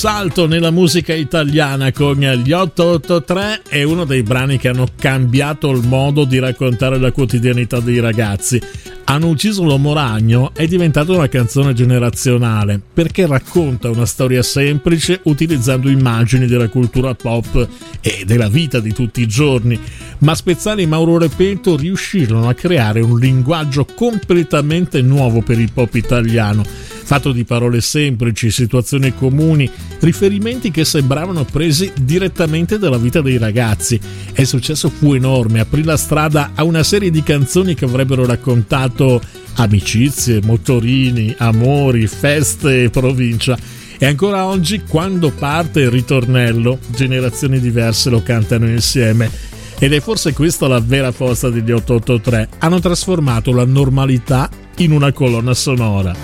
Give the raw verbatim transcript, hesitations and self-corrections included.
Salto nella musica italiana con gli otto otto tre è uno dei brani che hanno cambiato il modo di raccontare la quotidianità dei ragazzi. Hanno ucciso l'uomo ragno è diventata una canzone generazionale perché racconta una storia semplice utilizzando immagini della cultura pop e della vita di tutti i giorni. Ma Spezzali e Mauro Repetto riuscirono a creare un linguaggio completamente nuovo per il pop italiano, fatto di parole semplici, situazioni comuni, riferimenti che sembravano presi direttamente dalla vita dei ragazzi. E il successo fu enorme, aprì la strada a una serie di canzoni che avrebbero raccontato amicizie, motorini, amori, feste e provincia. E ancora oggi, quando parte il ritornello, generazioni diverse lo cantano insieme. Ed è forse questa la vera forza degli otto otto tre. Hanno trasformato la normalità in una colonna sonora.